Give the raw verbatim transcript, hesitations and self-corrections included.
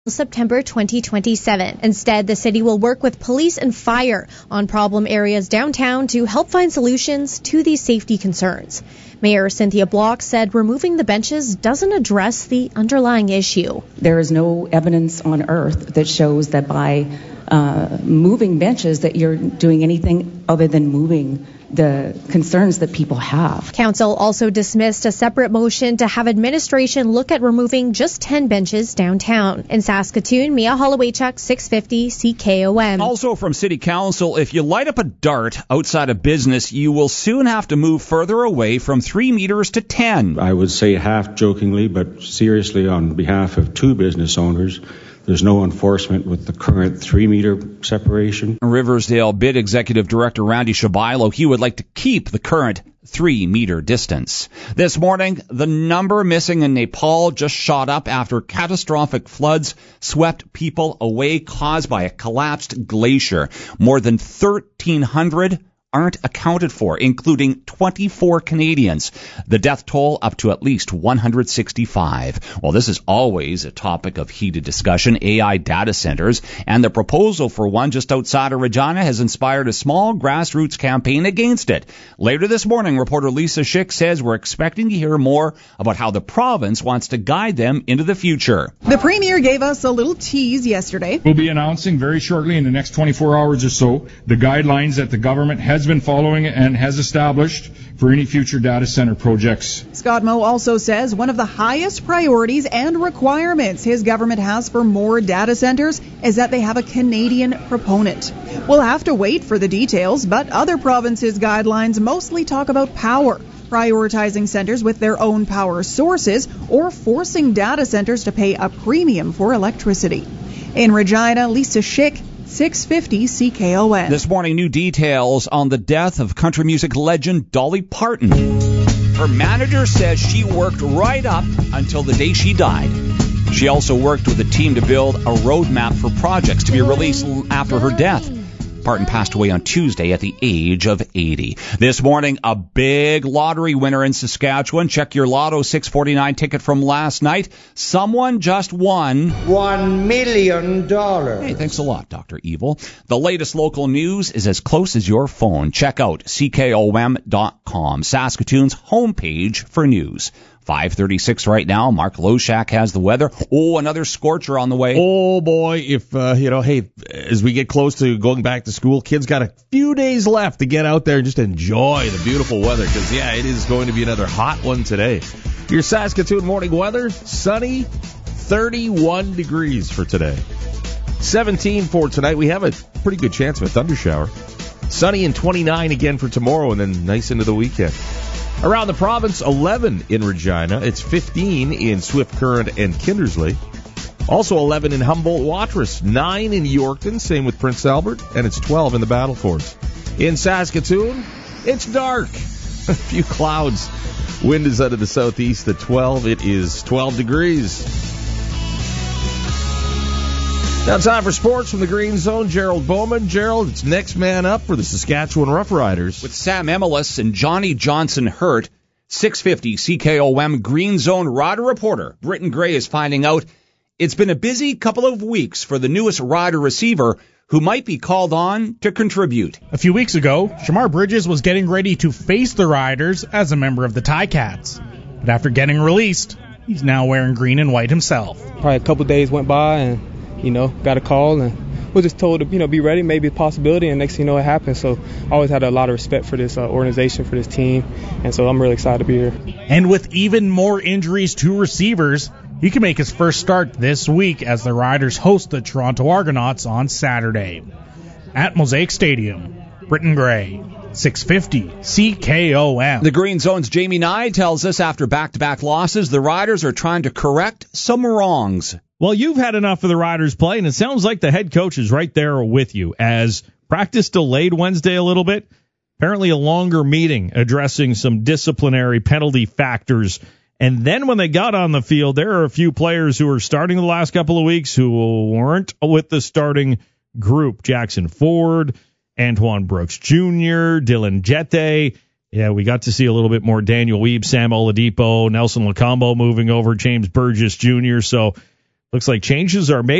September twenty twenty-seven. Instead, the city will work with police and fire on problem areas downtown to help find solutions to these safety concerns. Mayor Cynthia Block said removing the benches doesn't address the underlying issue. There is no evidence on earth that shows that by uh, moving benches that you're doing anything other than moving the concerns that people have. Council also dismissed a separate motion to have administration look at removing just ten benches downtown. In Saskatoon, Mia Hollowaychuk, six fifty C K O M. Also from City Council, if you light up a dart outside a business, you will soon have to move further away from three meters to ten. I would say half jokingly, but seriously on behalf of two business owners, there's no enforcement with the current three-meter separation. Riversdale Bid Executive Director Randy Shabailo, he would like to keep the current three-meter distance. This morning, the number missing in Nepal just shot up after catastrophic floods swept people away caused by a collapsed glacier. More than thirteen hundred aren't accounted for, including twenty-four Canadians. The death toll up to at least one hundred sixty-five. Well, this is always a topic of heated discussion, A I data centers, and the proposal for one just outside of Regina has inspired a small grassroots campaign against it. Later this morning, reporter Lisa Schick says we're expecting to hear more about how the province wants to guide them into the future. The Premier gave us a little tease yesterday. We'll be announcing very shortly in the next twenty-four hours or so the guidelines that the government has been following and has established for any future data center projects. Scott Moe also says one of the highest priorities and requirements his government has for more data centers is that they have a Canadian proponent. We'll have to wait for the details, but other provinces' guidelines mostly talk about power, prioritizing centers with their own power sources or forcing data centers to pay a premium for electricity. In Regina, Lisa Schick, six fifty C K O N. This morning, new details on the death of country music legend Dolly Parton. Her manager says she worked right up until the day she died. She also worked with a team to build a roadmap for projects to be released after her death. Parton passed away on Tuesday at the age of eighty. This morning, a big lottery winner in Saskatchewan. Check your Lotto six forty-nine ticket from last night. Someone just won One million dollars. Hey, thanks a lot, Doctor Evil. The latest local news is as close as your phone. Check out C K O M dot com, Saskatoon's homepage for news. five thirty-six right now. Mark Loshak has the weather. Oh, another scorcher on the way. Oh, boy. If, uh, you know, hey, as we get close to going back to school, kids got a few days left to get out there and just enjoy the beautiful weather because, yeah, it is going to be another hot one today. Your Saskatoon morning weather, sunny, thirty-one degrees for today. seventeen for tonight. We have a pretty good chance of a thundershower. Sunny and twenty-nine again for tomorrow and then nice into the weekend. Around the province, eleven in Regina. It's fifteen in Swift Current and Kindersley. Also eleven in Humboldt-Watrous, nine in Yorkton, same with Prince Albert, and it's twelve in the Battlefords. In Saskatoon, it's dark. A few clouds. Wind is out of the southeast at twelve. It is twelve degrees. Now time for sports from the Green Zone. Gerald Bowman. Gerald, it's next man up for the Saskatchewan Roughriders. With Sam Emelis and Johnny Johnson hurt, six fifty C K O M Green Zone Rider reporter Britton Gray is finding out it's been a busy couple of weeks for the newest Rider receiver who might be called on to contribute. A few weeks ago, Shamar Bridges was getting ready to face the Riders as a member of the Ticats. But after getting released, he's now wearing green and white himself. Probably a couple days went by and you know, got a call and was just told to, you know, be ready, maybe a possibility, and next thing you know, it happened. So I always had a lot of respect for this uh, organization, for this team, and so I'm really excited to be here. And with even more injuries to receivers, he can make his first start this week as the Riders host the Toronto Argonauts on Saturday. At Mosaic Stadium, Britton Gray, six fifty C K O M. The Green Zone's Jamie Nye tells us after back-to-back losses, the Riders are trying to correct some wrongs. Well, you've had enough of the Riders play, and it sounds like the head coach is right there with you. As practice delayed Wednesday a little bit, apparently a longer meeting addressing some disciplinary penalty factors. And then when they got on the field, there are a few players who were starting the last couple of weeks who weren't with the starting group. Jackson Ford, Antoine Brooks Junior, Dylan Jette. Yeah, we got to see a little bit more Daniel Weeb, Sam Oladipo, Nelson Lacombo moving over, James Burgess Junior So Looks like changes are made.